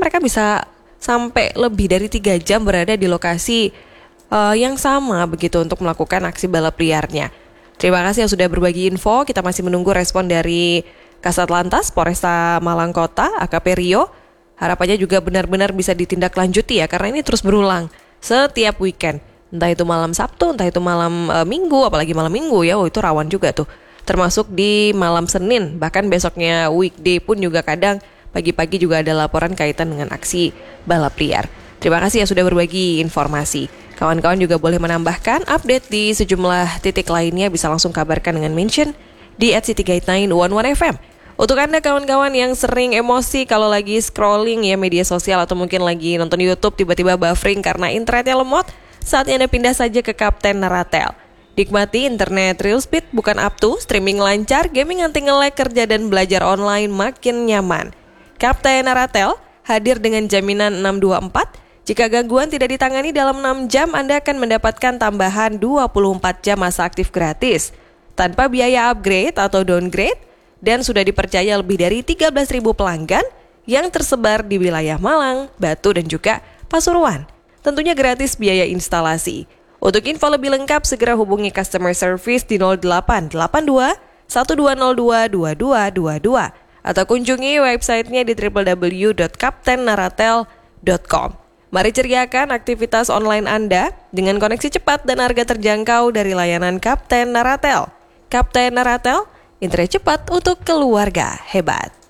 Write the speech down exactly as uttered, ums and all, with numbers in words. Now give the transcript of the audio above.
mereka bisa sampai lebih dari tiga jam berada di lokasi uh, yang sama begitu untuk melakukan aksi balap liarnya. Terima kasih yang sudah berbagi info. Kita masih menunggu respon dari Kasat Lantas Polresta Malang Kota, A K P Rio. Harapannya juga benar-benar bisa ditindaklanjuti ya, karena ini terus berulang setiap weekend. Entah itu malam Sabtu, entah itu malam uh, Minggu, apalagi malam Minggu ya, oh itu rawan juga tuh. Termasuk di malam Senin, bahkan besoknya weekday pun juga kadang pagi-pagi juga ada laporan kaitan dengan aksi balap liar. Terima kasih yang sudah berbagi informasi. Kawan-kawan juga boleh menambahkan update di sejumlah titik lainnya, bisa langsung kabarkan dengan mention di at city guide sembilan satu satu F M. Untuk Anda kawan-kawan yang sering emosi kalau lagi scrolling ya media sosial atau mungkin lagi nonton YouTube tiba-tiba buffering karena internetnya lemot, saatnya Anda pindah saja ke Kapten Naratel. Nikmati internet real speed bukan up to, streaming lancar, gaming anti nge-lag, kerja dan belajar online makin nyaman. Kapten Naratel hadir dengan jaminan enam dua empat. Jika gangguan tidak ditangani dalam enam jam, Anda akan mendapatkan tambahan dua puluh empat jam masa aktif gratis tanpa biaya upgrade atau downgrade. Dan sudah dipercaya lebih dari tiga belas ribu pelanggan yang tersebar di wilayah Malang, Batu, dan juga Pasuruan. Tentunya gratis biaya instalasi. Untuk info lebih lengkap, segera hubungi customer service di nol delapan delapan dua satu dua nol dua dua dua dua dua atau kunjungi websitenya di w w w dot kapten naratel dot com. Mari ceriakan aktivitas online Anda dengan koneksi cepat dan harga terjangkau dari layanan Kapten Naratel. Kapten Naratel, internet cepat untuk keluarga hebat.